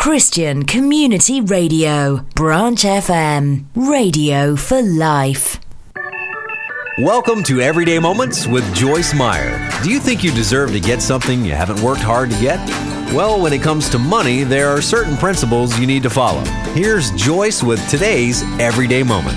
Christian Community Radio, Branch FM, radio for life. Welcome to Everyday Moments with Joyce Meyer. Do you think you deserve to get something you haven't worked hard to get? Well, when it comes to money, there are certain principles you need to follow. Here's Joyce with today's Everyday Moment.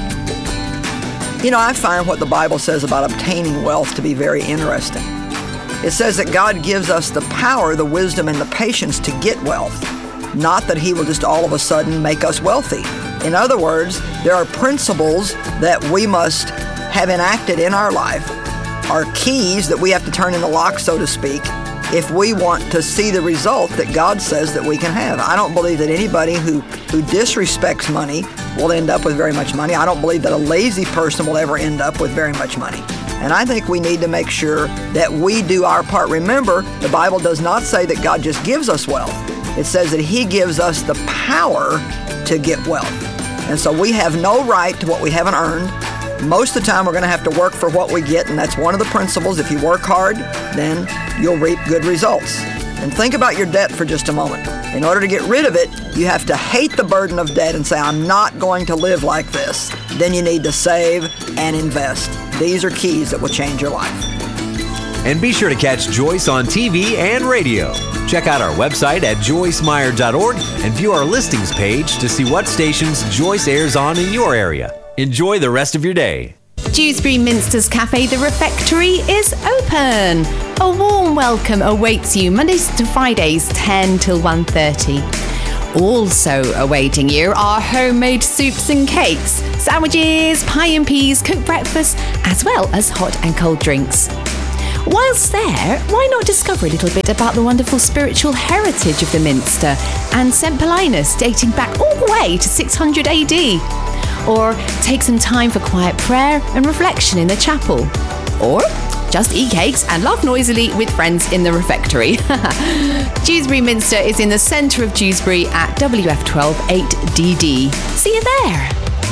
You know, I find what the Bible says about obtaining wealth to be very interesting. It says that God gives us the power, the wisdom, and the patience to get wealth, not that He will just all of a sudden make us wealthy. In other words, there are principles that we must have enacted in our life, are keys that we have to turn in the lock, so to speak, if we want to see the result that God says that we can have. I don't believe that anybody who disrespects money will end up with very much money. I don't believe that a lazy person will ever end up with very much money. And I think we need to make sure that we do our part. Remember, the Bible does not say that God just gives us wealth. It says that He gives us the power to get wealth. And so we have no right to what we haven't earned. Most of the time, we're going to have to work for what we get, and that's one of the principles. If you work hard, then you'll reap good results. And think about your debt for just a moment. In order to get rid of it, you have to hate the burden of debt and say, I'm not going to live like this. Then you need to save and invest. These are keys that will change your life. And be sure to catch Joyce on TV and radio. Check out our website at joycemeyer.org and view our listings page to see what stations Joyce airs on in your area. Enjoy the rest of your day. Dewsbury Minster's Cafe, The Refectory, is open. A warm welcome awaits you Mondays to Fridays, 10 till 1:30. Also awaiting you are homemade soups and cakes, sandwiches, pie and peas, cooked breakfast, as well as hot and cold drinks. Whilst there, why not discover a little bit about the wonderful spiritual heritage of the Minster and St. Paulinus dating back all the way to 600 AD? Or take some time for quiet prayer and reflection in the chapel. Or just eat cakes and laugh noisily with friends in the refectory. Dewsbury Minster is in the centre of Dewsbury at WF12 8DD. See you there.